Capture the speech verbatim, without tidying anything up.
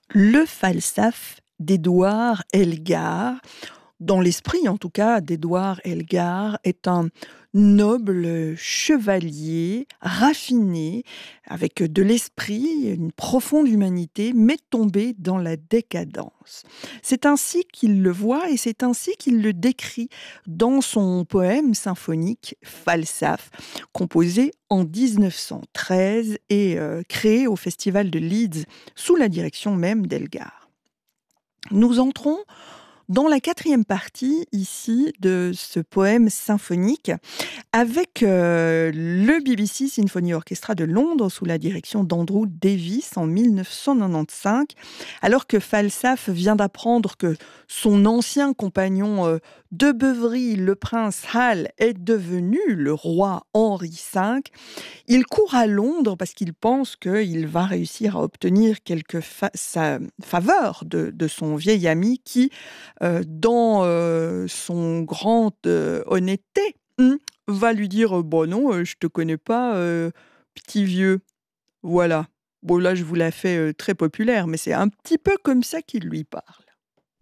Le Falstaff d'Édouard Elgar, dans l'esprit en tout cas d'Édouard Elgar, est un noble chevalier raffiné, avec de l'esprit, une profonde humanité, mais tombé dans la décadence. C'est ainsi qu'il le voit et c'est ainsi qu'il le décrit dans son poème symphonique Falstaff, composé en dix-neuf cent treize et euh, créé au festival de Leeds sous la direction même d'Elgar. Nous entrons dans la quatrième partie ici de ce poème symphonique avec euh, le B B C Symphony Orchestra de Londres sous la direction d'Andrew Davis en mille neuf cent quatre-vingt-quinze, alors que Falstaff vient d'apprendre que son ancien compagnon euh, de Beuvry, le prince Hal, est devenu le roi Henri cinq. Il court à Londres parce qu'il pense qu'il va réussir à obtenir quelque fa- sa faveur de, de son vieil ami qui, euh, dans euh, son grande euh, honnêteté, hum, va lui dire euh, bon non, euh, je te connais pas, euh, petit vieux. Voilà. Bon là, je vous la fais euh, très populaire, mais c'est un petit peu comme ça qu'il lui parle.